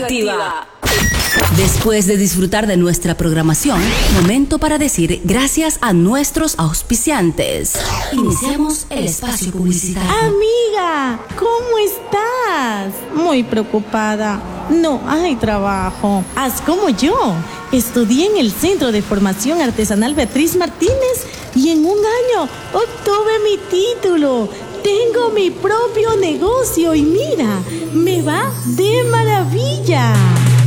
Educativa. Después de disfrutar de nuestra programación, momento para decir gracias a nuestros auspiciantes. Iniciamos el espacio publicitario. Amiga, ¿cómo estás? Muy preocupada. No hay trabajo. Haz como yo. Estudié en el Centro de Formación Artesanal Beatriz Martínez y en un año obtuve mi título. Tengo mi propio negocio y mira, me va de maravilla.